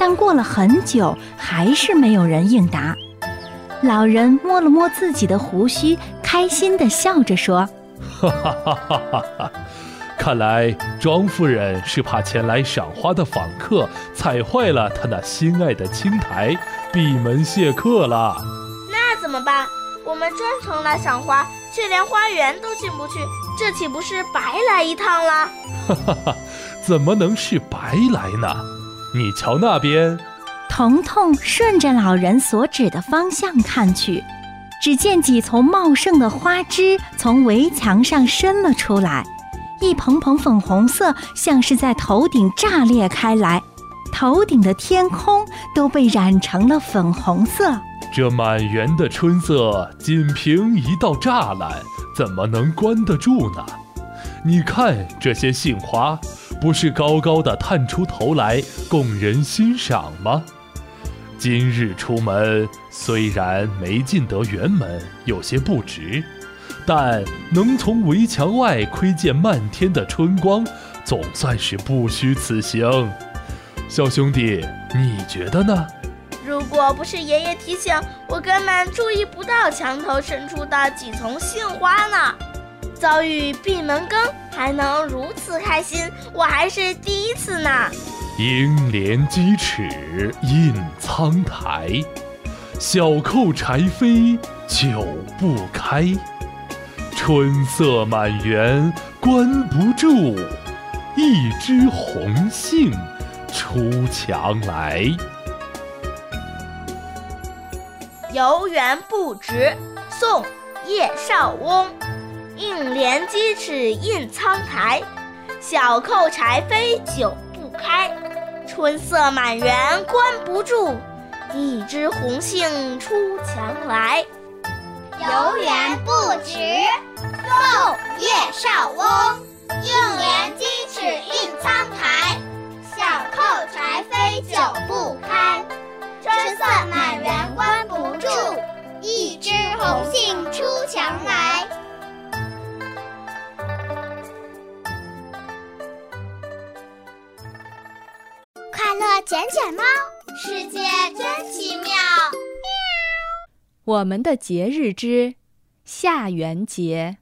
但过了很久，还是没有人应答。老人摸了摸自己的胡须，开心地笑着说： 哈哈哈哈哈哈！看来庄夫人是怕前来赏花的访客踩坏了她那心爱的青苔，闭门谢客了。 那怎么办？我们专程来赏花，却连花园都进不去，这岂不是白来一趟了？ 哈哈哈，怎么能是白来呢？你瞧那边。 彤彤顺着老人所指的方向看去，只见几丛茂盛的花枝从围墙上伸了出来，一蓬蓬粉红色像是在头顶炸裂开来，头顶的天空都被染成了粉红色。 这满园的春色，仅凭一道栅栏，怎么能关得住呢？你看这些杏花，不是高高的探出头来供人欣赏吗？今日出门，虽然没进得园门，有些不值，但能从围墙外窥见漫天的春光，总算是不虚此行。小兄弟，你觉得呢？ 如果不是爷爷提醒，我根本注意不到墙头伸出的几丛杏花呢。遭遇闭门羹，还能如此开心，我还是第一次呢。 鹰连鸡翅印苍苔，小扣柴扉久不开。春色满园关不住，一枝红杏出墙来。 游园不值，宋·叶绍翁。应怜鸡翅印苍苔，小扣柴扉久不开。春色满园关不住，一枝红杏出墙来。 游园不值，宋·叶绍翁。应怜鸡翅印苍苔，小扣柴扉久不开。春色满园关不住，一枝红杏出墙来。快乐捡捡猫，世界真奇妙。 我们的节日之下元节。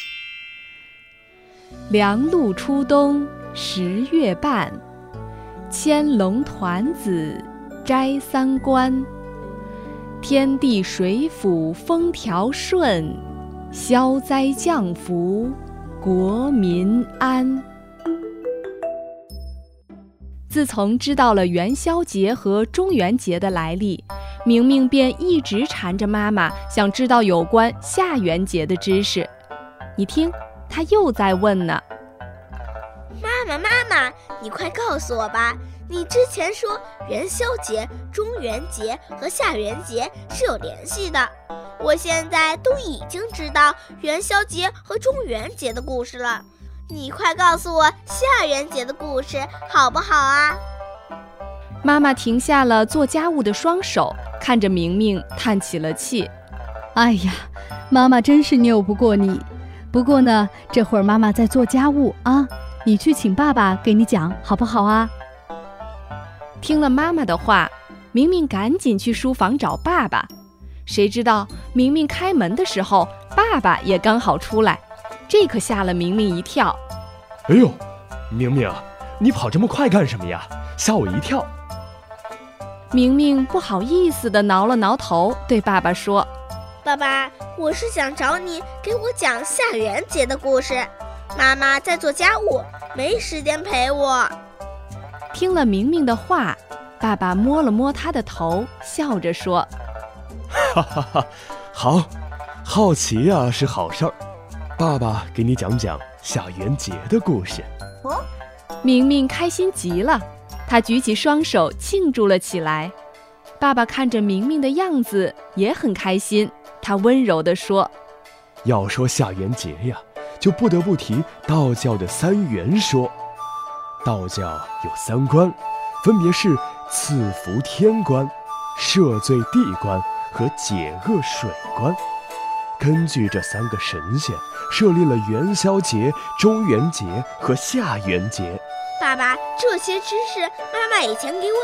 凉露初冬10月半，牵龙团子摘三关。天地水府风调顺，消灾降福国民安。自从知道了元宵节和中元节的来历，明明便一直缠着妈妈，想知道有关下元节的知识。你听，她又在问呢。 妈妈，你快告诉我吧，你之前说元宵节、中元节和下元节是有联系的，我现在都已经知道元宵节和中元节的故事了。你快告诉我下元节的故事好不好啊？ 妈妈停下了做家务的双手，看着明明叹起了气。 哎呀，妈妈真是拗不过你。不过呢，这会儿妈妈在做家务啊，你去请爸爸给你讲好不好啊？ 听了妈妈的话，明明赶紧去书房找爸爸。谁知道明明开门的时候，爸爸也刚好出来，这可吓了明明一跳。 哎呦，明明，你跑这么快干什么呀？吓我一跳。 明明不好意思地挠了挠头，对爸爸说： 爸爸，我是想找你给我讲下元节的故事，妈妈在做家务，没时间陪我。 听了明明的话，爸爸摸了摸他的头，笑着说： 哈哈哈，好，好奇呀是好事儿。爸爸给你讲讲下元节的故事。 明明开心极了，他举起双手庆祝了起来。爸爸看着明明的样子也很开心，他温柔地说： 要说下元节呀，就不得不提道教的三元说。道教有三关，分别是赐福天关、赦罪地关和解厄水关。根据这三个神仙，设立了元宵节、中元节和下元节。 爸爸，这些知识妈妈以前给我